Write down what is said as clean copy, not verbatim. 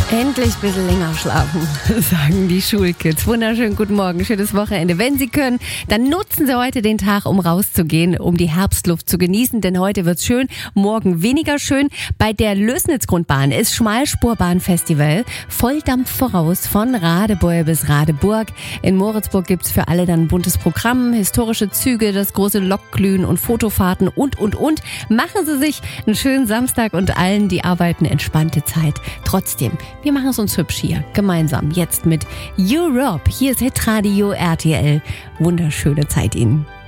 Endlich ein bisschen länger schlafen, sagen die Schulkids. Wunderschönen guten Morgen, schönes Wochenende. Wenn Sie können, dann nutzen Sie heute den Tag, um rauszugehen, um die Herbstluft zu genießen, denn heute wird's schön, morgen weniger schön. Bei der Lößnitz-Grundbahn ist Schmalspurbahn-Festival, Volldampf voraus von Radebeul bis Radeburg. In Moritzburg gibt's für alle dann ein buntes Programm, historische Züge, das große Lokglühen und Fotofahrten und. Machen Sie sich einen schönen Samstag und allen, die arbeiten, entspannte Zeit. Trotzdem, wir machen es uns hübsch hier, gemeinsam, jetzt mit Europe. Hier ist Hitradio RTL. Wunderschöne Zeit Ihnen.